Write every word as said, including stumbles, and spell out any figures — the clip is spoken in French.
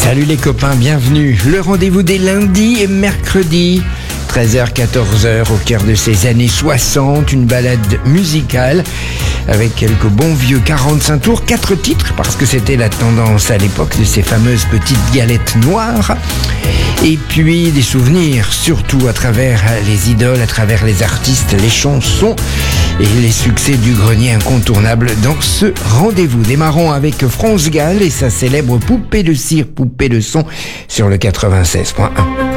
Salut les copains, bienvenue. Le rendez-vous des lundis et mercredis, treize heures quatorze heures, au cœur de ces années soixante, une balade musicale avec quelques bons vieux quarante-cinq tours, quatre titres, parce que c'était la tendance à l'époque de ces fameuses petites galettes noires. Et puis des souvenirs, surtout à travers les idoles, à travers les artistes, les chansons et les succès du grenier incontournable dans ce rendez-vous. Démarrons avec France Gall et sa célèbre poupée de cire, poupée de son sur le quatre-vingt-seize point un.